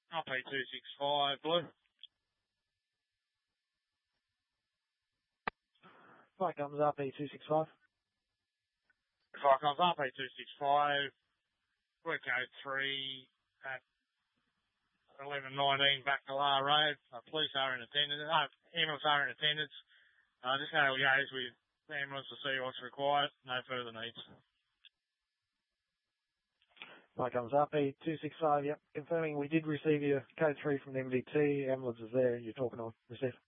RP265, Blue. Flight comes RP265. Flight comes RP265, work code 3 at 11:19 Bacala Road. Police are in attendance, ambulance are in attendance. Just going to liaise with the ambulance to see what's required. No further needs. Flight comes RP265, yep. Confirming we did receive your code 3 from the MVT. Ambulance is there. You're talking on receive.